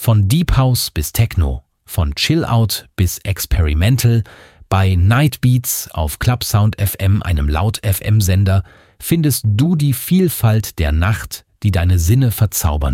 Von Deep House bis Techno, von Chill Out bis Experimental, bei Night Beats auf Clubsound FM, einem Laut-FM-Sender, findest du die Vielfalt der Nacht, die deine Sinne verzaubern